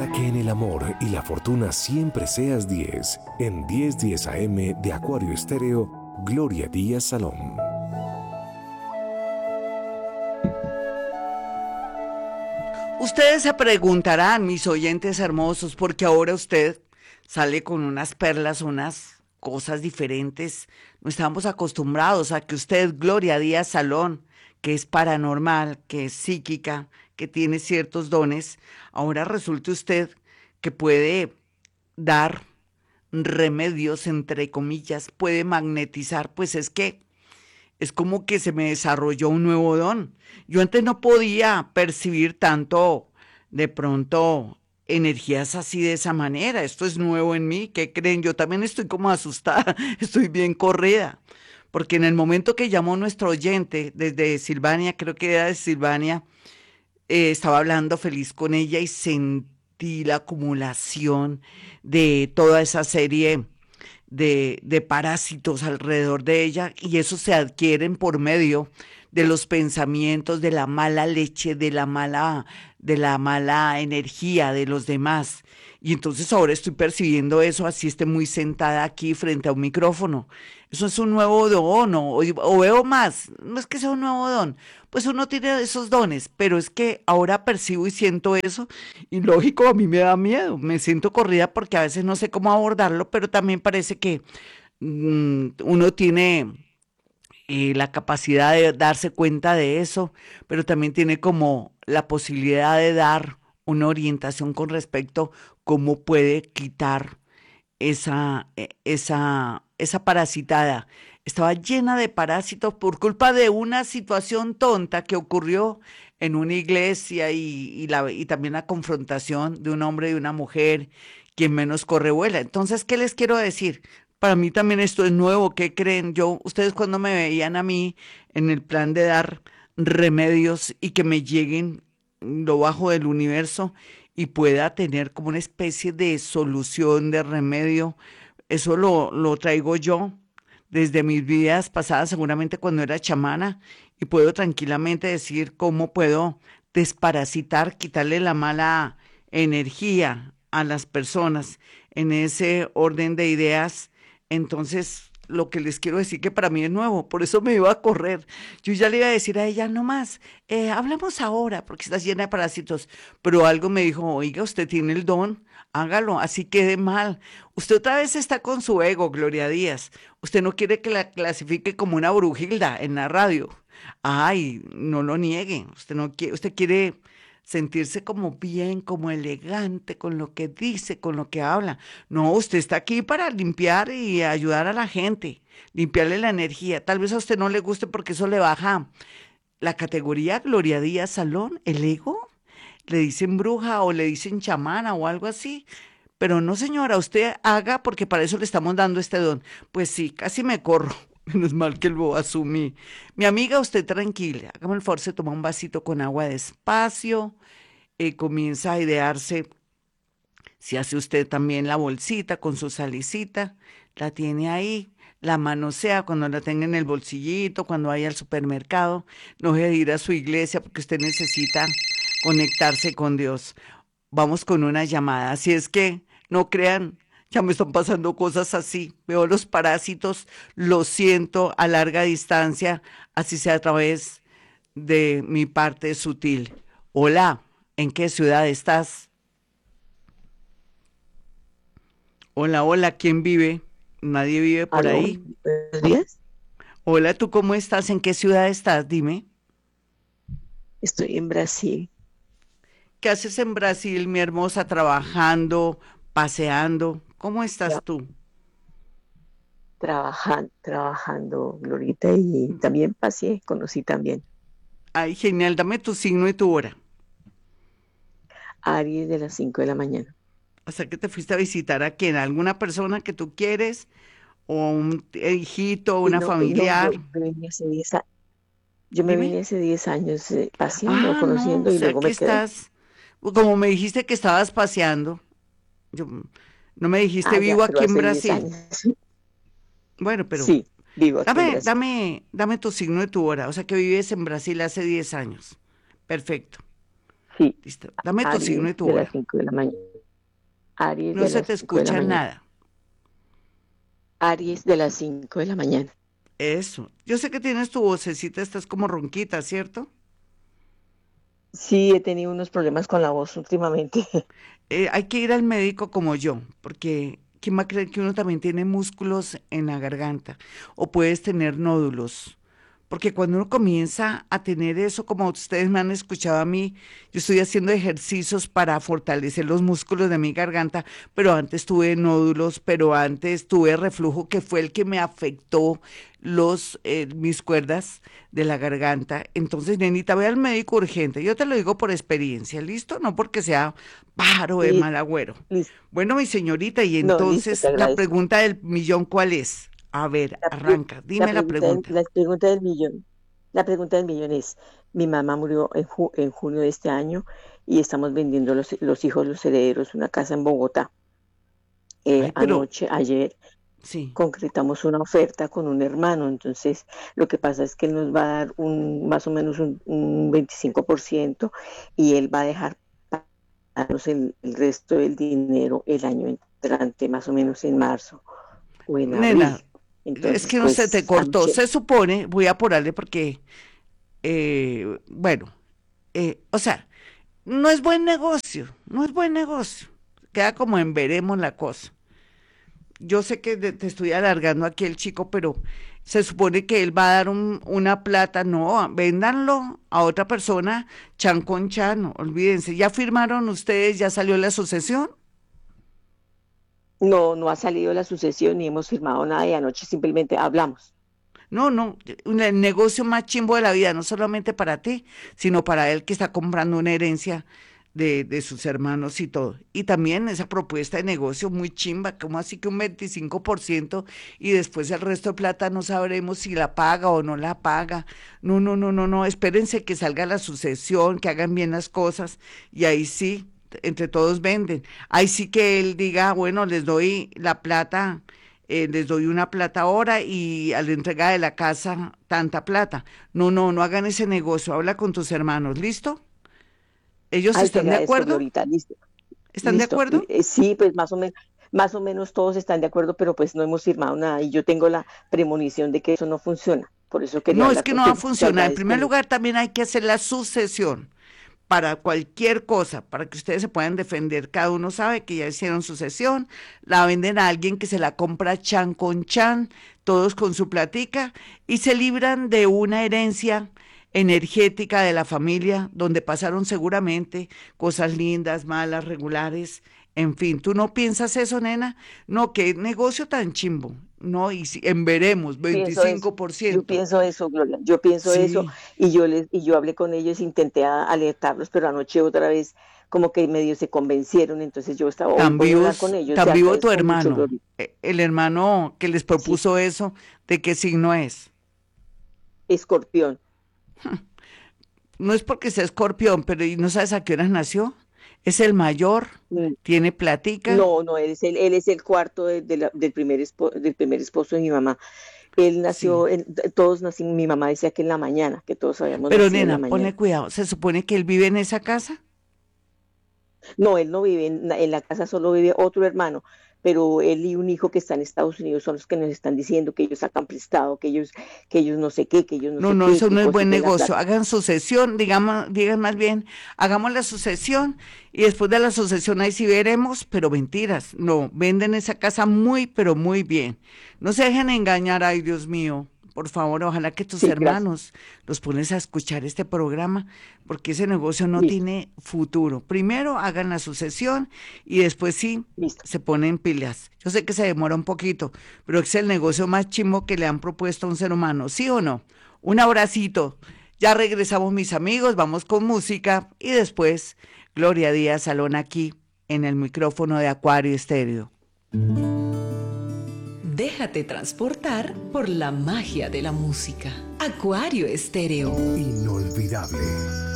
Para que en el amor y la fortuna siempre seas 10, en 10:10 AM de Acuario Estéreo, Gloria Díaz Salón. Ustedes se preguntarán, mis oyentes hermosos, porque ahora usted sale con unas perlas, unas cosas diferentes. No estamos acostumbrados a que usted, Gloria Díaz Salón, que es paranormal, que es psíquica, que tiene ciertos dones, ahora resulte usted que puede dar remedios, entre comillas, puede magnetizar, pues es como que se me desarrolló un nuevo don. Yo antes no podía percibir tanto, de pronto, energías así de esa manera. Esto es nuevo en mí. ¿Qué creen? Yo también estoy como asustada, estoy bien corrida. Porque en el momento que llamó nuestro oyente desde Silvania, creo que era de Silvania, estaba hablando feliz con ella y sentí la acumulación de toda esa serie de parásitos alrededor de ella y eso se adquieren por medio de los pensamientos, de la mala leche, de la mala energía de los demás. Y entonces ahora estoy percibiendo eso, así esté muy sentada aquí frente a un micrófono. Eso es un nuevo don, o veo más, no es que sea un nuevo don, pues uno tiene esos dones, pero es que ahora percibo y siento eso, y lógico, a mí me da miedo, me siento corrida porque a veces no sé cómo abordarlo, pero también parece que uno tiene la capacidad de darse cuenta de eso, pero también tiene como la posibilidad de dar una orientación con respecto a cómo puede quitar esa parasitada. Estaba llena de parásitos por culpa de una situación tonta que ocurrió en una iglesia y también la confrontación de un hombre y una mujer, quien menos corre vuela. Entonces, ¿qué les quiero decir? Para mí también esto es nuevo. ¿Qué creen? Ustedes cuando me veían a mí en el plan de dar remedios y que me lleguen lo bajo del universo y pueda tener como una especie de solución, de remedio, eso lo traigo yo desde mis vidas pasadas, seguramente cuando era chamana, y puedo tranquilamente decir cómo puedo desparasitar, quitarle la mala energía a las personas en ese orden de ideas. Entonces, lo que les quiero decir que para mí es nuevo, por eso me iba a correr. Yo ya le iba a decir a ella, no más, hablemos ahora, porque estás llena de parásitos, pero algo me dijo, oiga, usted tiene el don, hágalo, así quede mal. Usted otra vez está con su ego, Gloria Díaz. Usted no quiere que la clasifique como una brujilda en la radio. Ay, no lo niegue. Usted no quiere, usted quiere sentirse como bien, como elegante con lo que dice, con lo que habla. No, usted está aquí para limpiar y ayudar a la gente, limpiarle la energía. Tal vez a usted no le guste porque eso le baja la categoría Gloria Díaz Salón, el ego. Le dicen bruja o le dicen chamana o algo así. Pero no, señora, usted haga porque para eso le estamos dando este don. Pues sí, casi me corro. Menos mal que lo asumí. Mi amiga, usted tranquila. Hágame el favor, se toma un vasito con agua despacio. Comienza a idearse. Si hace usted también la bolsita con su salicita, la tiene ahí. La manosea cuando la tenga en el bolsillito, cuando vaya al supermercado. No deje de ir a su iglesia porque usted necesita conectarse con Dios. Vamos con una llamada. Así es que no crean, ya me están pasando cosas así. Veo los parásitos, lo siento a larga distancia, así sea a través de mi parte sutil. Hola, ¿en qué ciudad estás? Hola, hola, ¿quién vive? Nadie vive por Aló, ahí. buenos días. Hola, ¿tú cómo estás? ¿En qué ciudad estás? Dime. Estoy en Brasil, ¿Qué haces en Brasil, mi hermosa? Trabajando, paseando. ¿Cómo estás tra- tú? trabajando, Glorita, y también pasé, conocí también Ay, genial, dame tu signo y tu hora. a Aries de las 5 de la mañana. O sea, que te fuiste a visitar a quién, a alguna persona que tú quieres, o un hijito, Y una no, no, familiar. yo me Dime. vine hace 10 años paseando, Ah, no, o conociendo y sea luego que me quedé. estás, como me dijiste que estabas paseando, yo, no me dijiste Ah, ya, vivo pero aquí en hace 10 Brasil. años. Bueno, pero Sí, vivo aquí en Brasil. dame tu signo y tu hora. O sea que vives en Brasil hace 10 años. Perfecto. Sí, Listo. Dame tu signo y Aries tu de las hora. 5 de la mañana. Aries No de se las te 5 de la escucha mañana. nada. Aries de las 5 de la mañana. Eso. Yo sé que tienes tu vocecita, estás como ronquita, ¿cierto? Sí, he tenido unos problemas con la voz últimamente. Hay que ir al médico como yo, porque ¿quién va a creer que uno también tiene músculos en la garganta? O puedes tener nódulos. Porque cuando uno comienza a tener eso, como ustedes me han escuchado a mí, yo estoy haciendo ejercicios para fortalecer los músculos de mi garganta, pero antes tuve nódulos, pero antes tuve reflujo, que fue el que me afectó mis cuerdas de la garganta. Entonces, nenita, ve al médico urgente. Yo te lo digo por experiencia, ¿listo? No porque sea pájaro de Sí, mal agüero. listo. Bueno, mi señorita, y No, listo, te entonces la agradezco. pregunta del millón, ¿cuál es? A ver, La, pre- arranca, dime la pregunta. la pregunta del millón. La pregunta del millón es, mi mamá murió en junio de este año y estamos vendiendo los hijos, los herederos, una casa en Bogotá. Ay, pero Ayer, sí. concretamos una oferta con un hermano, entonces lo que pasa es que él nos va a dar más o menos un 25% y él va a dejar pagarnos el resto del dinero el año entrante, más o menos en marzo o en Nena, abril. es Entonces, que no se te pues cortó. anoche, Se supone, voy a apurarle porque, bueno, o sea, no es buen negocio, no es buen negocio. Queda como en veremos la cosa. Yo sé que te estoy alargando aquí el chico, pero se supone que él va a dar una plata. No, véndanlo a otra persona, chan con chan, olvídense. ¿Ya firmaron ustedes? ¿Ya salió la sucesión? no ha salido la sucesión ni hemos firmado nada y anoche simplemente hablamos. No, no, el negocio más chimbo de la vida, no solamente para ti, sino para él que está comprando una herencia de sus hermanos y todo. Y también esa propuesta de negocio muy chimba, como así que un 25% y después el resto de plata no sabremos si la paga o no la paga. No, no, no, no, no, espérense que salga la sucesión, que hagan bien las cosas y ahí sí, entre todos venden. Ahí sí que él diga, bueno, les doy la plata, les doy una plata ahora y a la entrega de la casa tanta plata. No, no, no hagan ese negocio, habla con tus hermanos, ¿listo? ¿Ellos Ay, te están de agradezco, acuerdo? Glorita. Listo, ¿Están de listo. acuerdo? Sí, pues más o menos todos están de acuerdo, pero pues no hemos firmado nada y yo tengo la premonición de que eso no funciona. Por eso quería No, es hablar que no va a contigo. Te funcionar. En agradezco primer mucho. lugar, también hay que hacer la sucesión para cualquier cosa, para que ustedes se puedan defender. Cada uno sabe que ya hicieron sucesión, la venden a alguien que se la compra chan con chan, todos con su platica, y se libran de una herencia energética de la familia, donde pasaron seguramente cosas lindas, malas, regulares, en fin. ¿Tú no piensas eso, nena? No, qué negocio tan chimbo. No, y si, en veremos, Pienso eso. Yo 25%. pienso eso, Gloria. Yo pienso eso Sí. y yo hablé con ellos, intenté alertarlos, pero anoche otra vez como que medio se convencieron, entonces yo estaba, hoy voy a hablar con ellos. Te Tan vivo tu agradezco mucho, hermano, Gloria. el hermano que les Sí, propuso eso, ¿de qué signo es? Escorpión. No es porque sea escorpión, pero ¿y no sabes a qué horas nació? Es el mayor, Mm, tiene platica. No, él es el cuarto del primer esposo de mi mamá. Él Sí. nació, todos nacimos, mi mamá decía que en la mañana, que todos habíamos Pero nacido en la nena, ponle mañana. cuidado, ¿se supone que él vive en esa casa? No, él no vive en la casa, solo vive otro hermano, pero él y un hijo que está en Estados Unidos son los que nos están diciendo que ellos sacan prestado, que ellos no sé qué, que ellos no No, sé no, qué, eso que no es buen consiguen la negocio. plata. Hagan sucesión, digamos, digan más bien, hagamos la sucesión y después de la sucesión ahí sí veremos, pero mentiras. No, venden esa casa muy, pero muy bien. No se dejen engañar, ay Dios mío. Por favor, ojalá que tus Sí, gracias. hermanos los pones a escuchar este programa, porque ese negocio no Listo, tiene futuro. Primero hagan la sucesión y después sí listo. se ponen pilas. Yo sé que se demora un poquito, pero es el negocio más chimbo que le han propuesto a un ser humano, ¿sí o no? Un abracito. Ya regresamos, mis amigos, vamos con música y después Gloria Díaz Salón aquí en el micrófono de Acuario Estéreo. Déjate transportar por la magia de la música. Acuario Estéreo. Inolvidable.